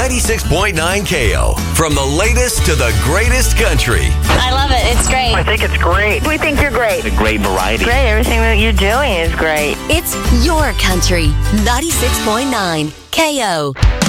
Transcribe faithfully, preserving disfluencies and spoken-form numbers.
ninety-six point nine K O. From the latest to the greatest country. I love it. It's great. I think it's great. We think you're great. It's a great variety. Great. Everything that you're doing is great. It's your country. ninety-six point nine K O.